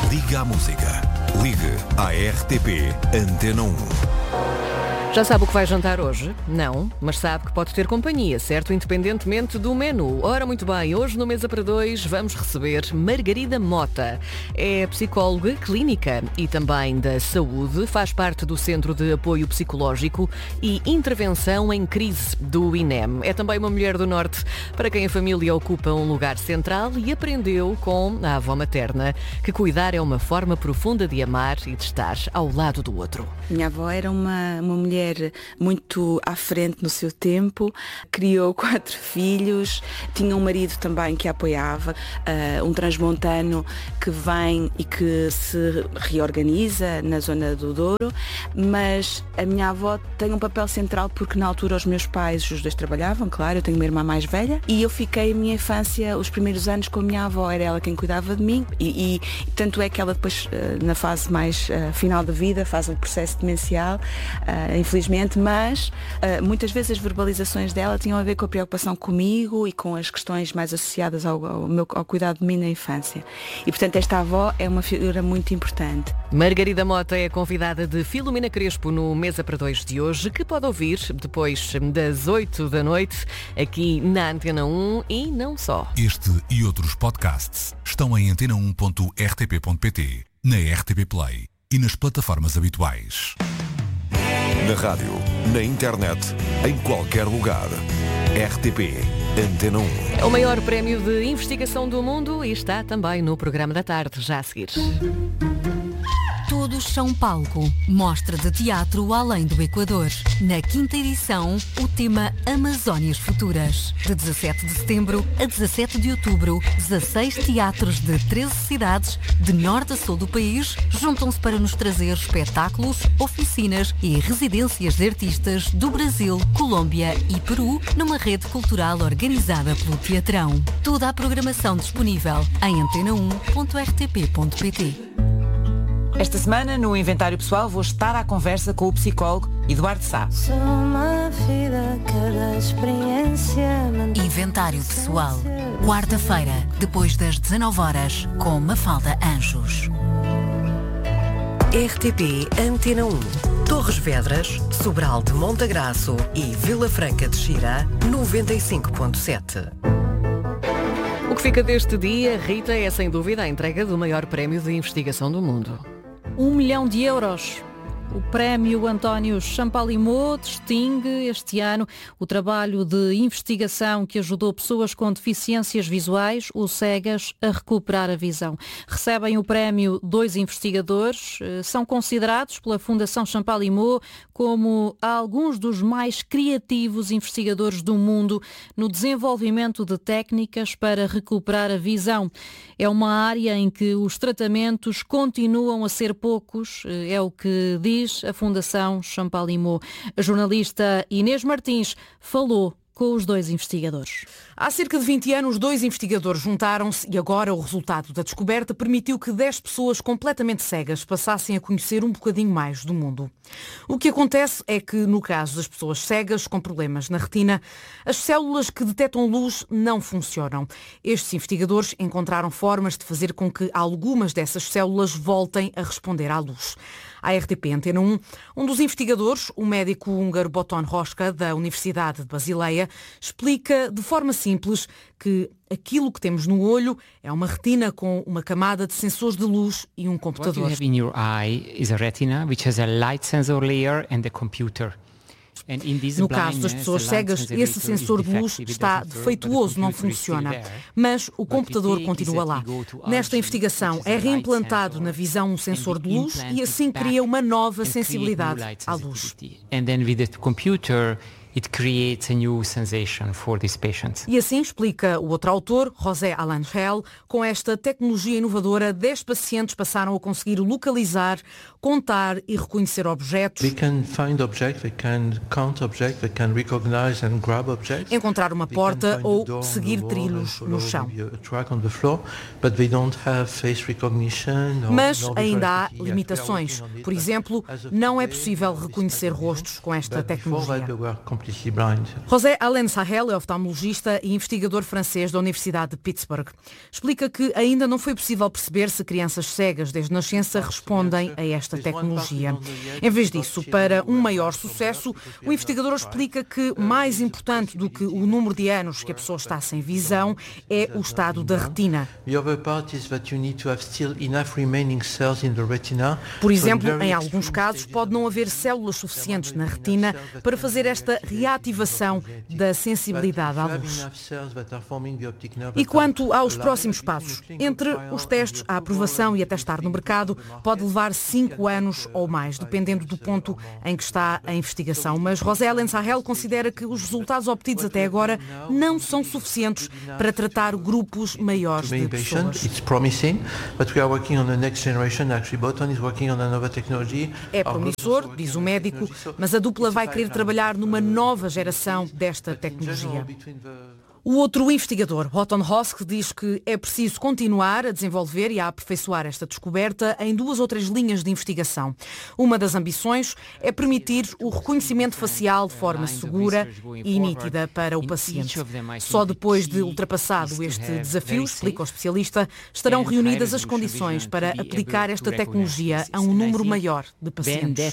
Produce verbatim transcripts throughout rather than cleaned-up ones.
Liga à música. Ligue à R T P Antena um. Já sabe o que vai jantar hoje? Não, mas sabe que pode ter companhia, certo? Independentemente do menu. Ora, muito bem, hoje no Mesa para Dois vamos receber Margarida Mota. É psicóloga clínica e também da saúde, faz parte do Centro de Apoio Psicológico e Intervenção em Crise do I N E M. É também uma mulher do Norte para quem a família ocupa um lugar central e aprendeu com a avó materna que cuidar é uma forma profunda de amar e de estar ao lado do outro. Minha avó era uma, uma mulher muito à frente no seu tempo, criou quatro filhos, tinha um marido também que a apoiava, uh, um transmontano que vem e que se reorganiza na zona do Douro, mas a minha avó tem um papel central porque na altura os meus pais, os dois trabalhavam, claro, eu tenho uma irmã mais velha, e eu fiquei a minha infância, os primeiros anos com a minha avó, era ela quem cuidava de mim, e, e tanto é que ela depois, uh, na fase mais uh, final da vida, faz um processo demencial, uh, infelizmente, mas uh, muitas vezes as verbalizações dela tinham a ver com a preocupação comigo e com as questões mais associadas ao, ao, meu, ao cuidado de mim na infância. E, portanto, esta avó é uma figura muito importante. Margarida Mota é convidada de Filomena Crespo no Mesa para Dois de hoje, que pode ouvir depois das oito da noite aqui na Antena um e não só. Este e outros podcasts estão em antena um ponto r t p ponto p t, na R T P Play e nas plataformas habituais. Na rádio, na internet, em qualquer lugar. R T P Antena um. É o maior prémio de investigação do mundo e está também no programa da tarde, já a seguir. Todos são palco. Mostra de teatro além do Equador. Na quinta edição, o tema Amazónias Futuras. De dezassete de setembro a dezassete de outubro, dezasseis teatros de treze cidades, de norte a sul do país, juntam-se para nos trazer espetáculos, oficinas e residências de artistas do Brasil, Colômbia e Peru, numa rede cultural organizada pelo Teatrão. Toda a programação disponível em antena um ponto r t p ponto p t. Esta semana, no Inventário Pessoal, vou estar à conversa com o psicólogo Eduardo Sá. Inventário Pessoal. Quarta-feira, depois das dezanove horas, com Mafalda Anjos. R T P Antena um. Torres Vedras, Sobral de Montagraço e Vila Franca de Xira, noventa e cinco ponto sete. O que fica deste dia, Rita, é sem dúvida a entrega do maior prémio de investigação do mundo. Um milhão de euros. O prémio António Champalimau distingue este ano o trabalho de investigação que ajudou pessoas com deficiências visuais ou cegas a recuperar a visão. Recebem o prémio dois investigadores, são considerados pela Fundação Champalimau como alguns dos mais criativos investigadores do mundo no desenvolvimento de técnicas para recuperar a visão. É uma área em que os tratamentos continuam a ser poucos, é o que diz a Fundação Champalimau. A jornalista Inês Martins falou com os dois investigadores. Há cerca de vinte anos, dois investigadores juntaram-se e agora o resultado da descoberta permitiu que dez pessoas completamente cegas passassem a conhecer um bocadinho mais do mundo. O que acontece é que, no caso das pessoas cegas com problemas na retina, as células que detectam luz não funcionam. Estes investigadores encontraram formas de fazer com que algumas dessas células voltem a responder à luz. À R T P Antena um, um dos investigadores, o médico húngaro Boton Roska, da Universidade de Basileia, explica de forma simples que aquilo que temos no olho é uma retina com uma camada de sensores de luz e um computador. What you have in your eye is a retina which has a light sensor layer and a computer. No caso das pessoas cegas, esse sensor de luz está defeituoso, não funciona, mas o computador continua lá. Nesta investigação é reimplantado na visão um sensor de luz e assim cria uma nova sensibilidade à luz. It creates a new sensation for this patient. E assim explica o outro autor, José Alangel, com esta tecnologia inovadora, dez pacientes passaram a conseguir localizar, contar e reconhecer objetos. We can find objects, we can count objects, we can recognize and grab objects. Encontrar uma porta ou seguir trilhos no chão. Mas ainda há limitações. Por exemplo, não é possível reconhecer rostos com esta tecnologia. completely blind. José Alain Sahel é oftalmologista e investigador francês da Universidade de Pittsburgh. Explica que ainda não foi possível perceber se crianças cegas desde nascença respondem a esta tecnologia. Em vez disso, para um maior sucesso, o investigador explica que mais importante do que o número de anos que a pessoa está sem visão é o estado da retina. Por exemplo, em alguns casos, pode não haver células suficientes na retina para fazer esta reativação da sensibilidade à luz. E quanto aos próximos passos? Entre os testes, a aprovação e a testar no mercado, pode levar cinco anos ou mais, dependendo do ponto em que está a investigação. Mas José Alain Sahel considera que os resultados obtidos até agora não são suficientes para tratar grupos maiores de pessoas. É promissor, diz o médico, mas a dupla vai querer trabalhar numa nova geração desta tecnologia. O outro investigador, Otton Hosk, diz que é preciso continuar a desenvolver e a aperfeiçoar esta descoberta em duas ou três linhas de investigação. Uma das ambições é permitir o reconhecimento facial de forma segura e nítida para o paciente. Só depois de ultrapassado este desafio, explica o especialista, estarão reunidas as condições para aplicar esta tecnologia a um número maior de pacientes.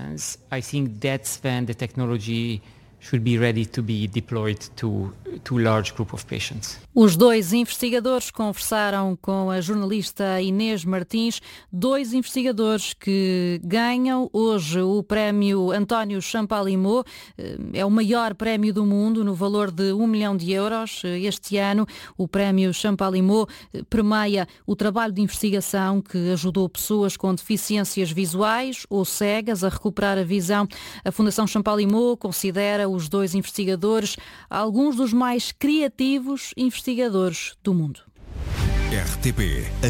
should be ready to be deployed to to large group of patients. Os dois investigadores conversaram com a jornalista Inês Martins, dois investigadores que ganham hoje o prémio António Champalimau, é o maior prémio do mundo no valor de um milhão de euros. Este ano o prémio Champalimau premia o trabalho de investigação que ajudou pessoas com deficiências visuais ou cegas a recuperar a visão. A Fundação Champalimau considera os dois investigadores alguns dos mais criativos investigadores do mundo. R T P